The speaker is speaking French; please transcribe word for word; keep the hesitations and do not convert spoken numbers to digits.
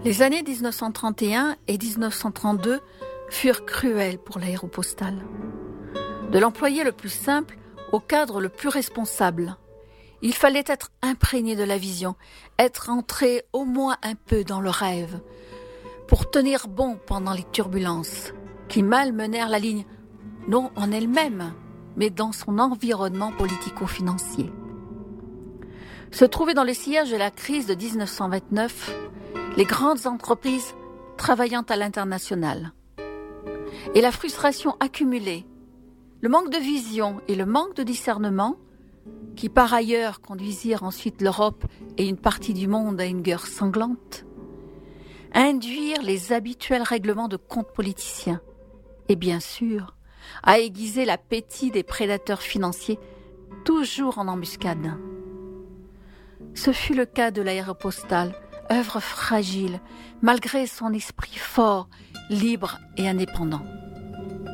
Les années dix-neuf cent trente et un et dix-neuf cent trente-deux furent cruelles pour l'Aéropostale. De l'employé le plus simple au cadre le plus responsable, il fallait être imprégné de la vision, être entré au moins un peu dans le rêve, pour tenir bon pendant les turbulences qui malmenèrent la ligne, non en elle-même, mais dans son environnement politico-financier. Se trouvaient dans le sillage de la crise de dix-neuf cent vingt-neuf les grandes entreprises travaillant à l'international. Et la frustration accumulée, le manque de vision et le manque de discernement, qui par ailleurs conduisirent ensuite l'Europe et une partie du monde à une guerre sanglante, induire les habituels règlements de comptes politiciens et bien sûr à aiguiser l'appétit des prédateurs financiers toujours en embuscade. Ce fut le cas de l'Aéropostale, œuvre fragile malgré son esprit fort, libre et indépendant.